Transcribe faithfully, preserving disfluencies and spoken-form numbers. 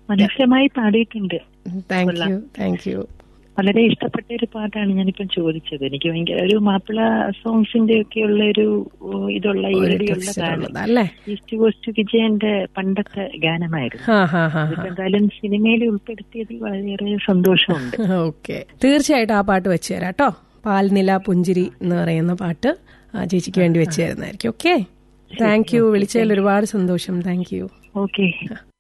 മനോഹരമായി പാടിയിട്ടുണ്ട്. Thank you thank you. വളരെ ഇഷ്ടപ്പെട്ട ഒരു പാട്ടാണ് ഞാനിപ്പം ചോദിച്ചത്. എനിക്ക് ഭയങ്കര ഒരു മാപ്പിള സോങ്സിന്റെ ഒക്കെ ഉള്ള ഒരു ഇതുള്ള ഈരടിയുള്ള ഗാനം. ഈസ്റ്റ് കോസ്റ്റ് വിജയന്റെ പണ്ടത്തെ ഗാനമായിരുന്നു. എന്തായാലും സിനിമയിൽ ഉൾപ്പെടുത്തിയതിൽ വളരെയേറെ സന്തോഷമുണ്ട്. ഓക്കെ, തീർച്ചയായിട്ടും ആ പാട്ട് വെച്ചു തരാം കേട്ടോ. പാൽനില പുഞ്ചിരി എന്ന് പറയുന്ന പാട്ട് ചേച്ചിക്ക് വേണ്ടി വെച്ചു തരുന്നതായിരിക്കും. Okay, thank you. വിളിച്ചതിൽ ഒരുപാട് സന്തോഷം. Thank you. ഓക്കെ.